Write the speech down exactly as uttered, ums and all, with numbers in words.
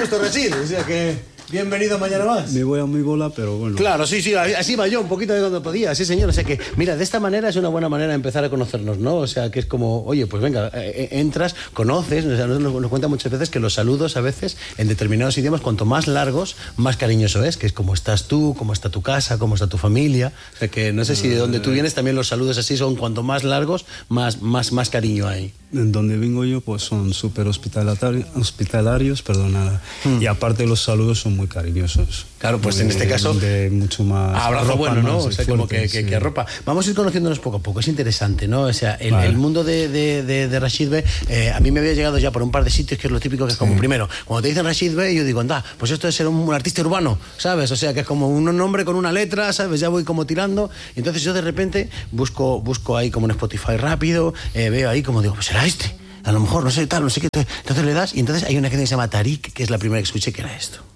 gusto, Rachid. O sea que... Bienvenido mañana más. Me voy a mi bola, pero bueno. Claro, sí, sí, así va yo, un poquito de cuando podía, sí, señor. O sea que, mira, de esta manera es una buena manera de empezar a conocernos, ¿no? O sea, que es como, oye, pues venga, eh, entras, conoces, o sea, nos, nos cuenta muchas veces que los saludos a veces en determinados idiomas, cuanto más largos, más cariñoso es, que es como estás tú, cómo está tu casa, cómo está tu familia. O sea que no sé si de donde tú vienes también los saludos así son cuanto más largos, más, más, más cariño hay. En donde vengo yo, pues son súper hospitalarios, hospitalarios, perdona. Hmm. Y aparte los saludos son muy cariñosos. Claro, pues en de, este caso... De mucho más... Abrazo ropa, bueno, ¿no? O sea, fuerte, como que, que, sí. que ropa. Vamos a ir conociéndonos poco a poco, es interesante, ¿no? O sea, el, vale. el mundo de, de, de, de Rachid Bey, eh, a mí me había llegado ya por un par de sitios, que es lo típico, que es como, sí. primero, cuando te dicen Rachid Bey, yo digo, anda, pues esto es ser un, un artista urbano, ¿sabes? O sea, que es como un nombre con una letra, ¿sabes? Ya voy como tirando. Y entonces yo de repente busco, busco ahí como un Spotify rápido, eh, veo ahí como digo, pues será este. A lo mejor, no sé, tal, no sé qué. Entonces le das y entonces hay una que se llama Tarik, que es la primera que escuché, que era esto.